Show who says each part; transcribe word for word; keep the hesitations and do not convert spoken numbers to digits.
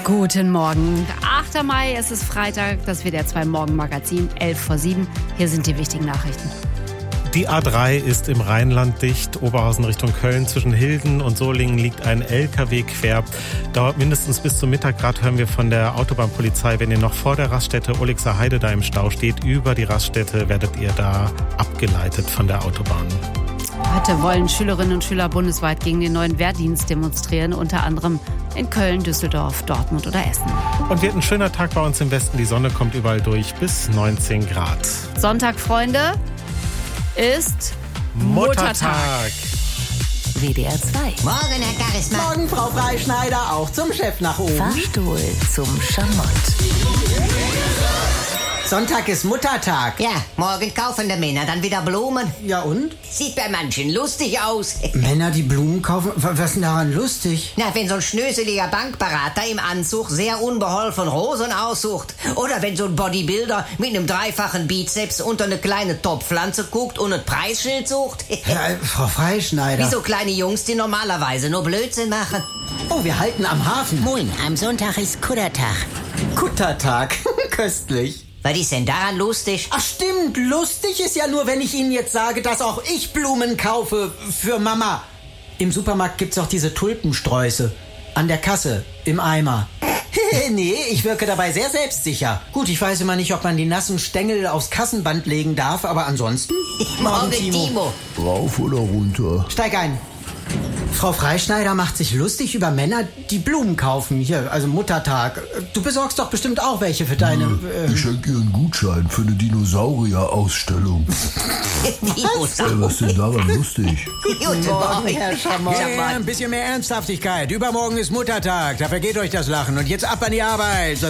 Speaker 1: Guten Morgen. achter Mai, es ist Freitag, das W D R zwei Morgenmagazin, elf vor sieben. Hier sind die wichtigen Nachrichten.
Speaker 2: Die A drei ist im Rheinland dicht. Oberhausen Richtung Köln. Zwischen Hilden und Solingen liegt ein L K W quer. Dauert mindestens bis zum Mittag. Gerade hören wir von der Autobahnpolizei, wenn ihr noch vor der Raststätte Olixer Heide da im Stau steht, über die Raststätte werdet ihr da abgeleitet von der Autobahn.
Speaker 1: Heute wollen Schülerinnen und Schüler bundesweit gegen den neuen Wehrdienst demonstrieren, unter anderem in Köln, Düsseldorf, Dortmund oder Essen.
Speaker 2: Und wird ein schöner Tag bei uns im Westen. Die Sonne kommt überall durch, bis neunzehn Grad.
Speaker 1: Sonntag, Freunde, ist Muttertag.
Speaker 3: W D R zwei.
Speaker 4: Morgen, Herr Charisma.
Speaker 5: Morgen, Frau Freischneider, auch zum Chef nach oben.
Speaker 3: Fahrstuhl zum Schamott.
Speaker 5: Sonntag ist Muttertag.
Speaker 4: Ja, morgen kaufen die Männer dann wieder Blumen.
Speaker 5: Ja und?
Speaker 4: Sieht bei manchen lustig aus.
Speaker 5: Männer, die Blumen kaufen? Was ist denn daran lustig?
Speaker 4: Na, wenn so ein schnöseliger Bankberater im Anzug sehr unbeholfen Rosen aussucht. Oder wenn so ein Bodybuilder mit einem dreifachen Bizeps unter eine kleine Topfpflanze guckt und ein Preisschild sucht.
Speaker 5: Ja, Frau Freischneider.
Speaker 4: Wie so kleine Jungs, die normalerweise nur Blödsinn machen.
Speaker 5: Oh, wir halten am Hafen.
Speaker 3: Moin, am Sonntag ist Kuttertag.
Speaker 5: Kuttertag. Köstlich.
Speaker 4: Was ist denn daran lustig?
Speaker 5: Ach stimmt, lustig ist ja nur, wenn ich Ihnen jetzt sage, dass auch ich Blumen kaufe für Mama. Im Supermarkt gibt's auch diese Tulpensträuße. An der Kasse, im Eimer. Nee, ich wirke dabei sehr selbstsicher. Gut, ich weiß immer nicht, ob man die nassen Stängel aufs Kassenband legen darf, aber ansonsten...
Speaker 4: Morgen, Timo.
Speaker 6: Rauf oder runter?
Speaker 5: Steig ein. Frau Freischneider macht sich lustig über Männer, die Blumen kaufen. Hier, also Muttertag. Du besorgst doch bestimmt auch welche für deine... Äh,
Speaker 6: Ich schenke ihr einen Gutschein für eine Dinosaurier-Ausstellung.
Speaker 4: Dinosaurier.
Speaker 6: Was ist denn daran lustig?
Speaker 4: Guten Morgen,
Speaker 5: Herr Schamott.
Speaker 7: Ja, ein bisschen mehr Ernsthaftigkeit. Übermorgen ist Muttertag. Da vergeht euch das Lachen. Und jetzt ab an die Arbeit.